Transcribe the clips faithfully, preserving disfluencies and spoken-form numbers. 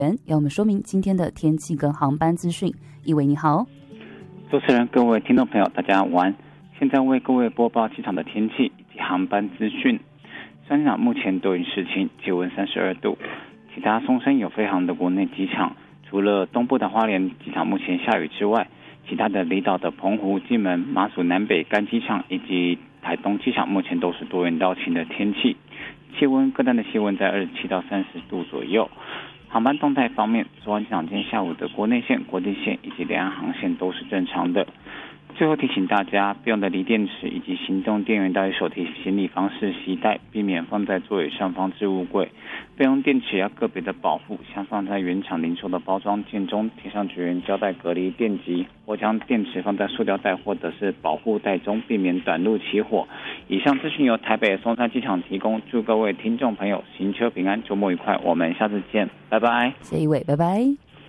要我们说明今天的天气跟航班资讯。一伟你好。 主持人，各位听众朋友大家晚安，现在为各位播报机场的天气以及航班资讯。三场目前多云时晴，气温三十二度，其他松山有飞航的国内机场，除了东部的花莲机场目前下雨之外，其他的离岛的澎湖、金门、马祖南北干机场以及台东机场目前都是多云到晴的天气，气温各站的气温在二十七到三十度左右。航班动态方面，昨晚两天下午的国内线、国际线以及两岸航线都是正常的。最后提醒大家，备用的锂电池以及行动电源到手提行李方式携带，避免放在座椅上方置物柜。备用电池要个别的保护，像放在原厂零售的包装件中贴上绝缘胶带隔离电极，或将电池放在塑料袋或者是保护袋中，避免短路起火。以上资讯由台北松山机场提供，祝各位听众朋友行车平安，周末愉快，我们下次见，拜拜。 谢谢一位，拜拜。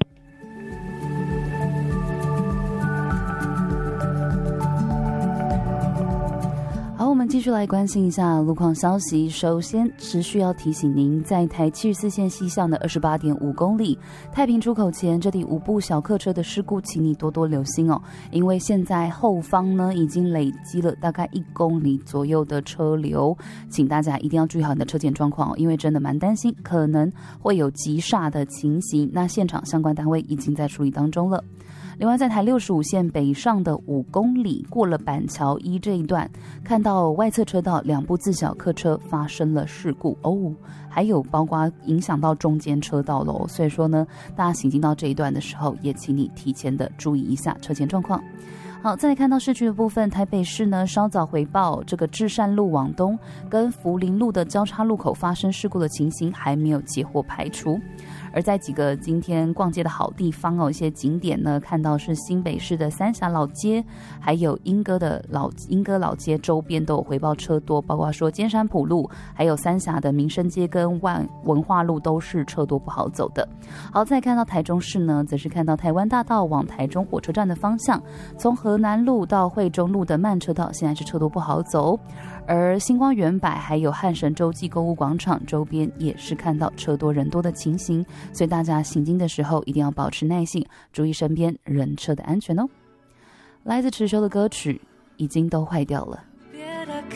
好，我们继续来关心一下路况消息。首先，持续要提醒您，在台七十四线西向的二十八点五公里太平出口前，这里五部小客车的事故，请你多多留心哦。因为现在后方呢已经累积了大概一公里左右的车流，请大家一定要注意好你的车前状况哦，因为真的蛮担心可能会有急刹的情形。那现场相关单位已经在处理当中了。另外，在台六十五线北上的五公里过了板桥一这一段，看到外侧车道两部自小客车发生了事故哦，还有包括影响到中间车道喽。所以说呢，大家行进到这一段的时候，也请你提前的注意一下车前状况。好，再来看到市区的部分，台北市呢稍早回报，这个至善路往东跟福林路的交叉路口发生事故的情形还没有截获排除。而在几个今天逛街的好地方哦，一些景点呢，看到是新北市的三峡老街，还有莺歌的老莺歌老街周边都有回报车多，包括说尖山埔路，还有三峡的民生街跟万文化路都是车多不好走的。好，再看到台中市呢，则是看到台湾大道往台中火车站的方向，从河南路到惠中路的慢车道现在是车多不好走。而星光远百还有汉神洲际购物广场周边也是看到车多人多的情形，所以大家行经的时候一定要保持耐性，注意身边人车的安全哦。来自持修的歌曲已经都坏掉了。